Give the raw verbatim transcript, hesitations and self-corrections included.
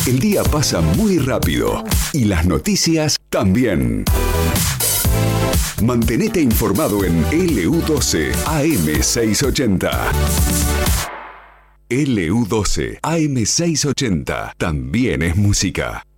El día pasa muy rápido y las noticias también. Mantenete informado en L U doce A M seiscientos ochenta. L U doce A M seiscientos ochenta también es música.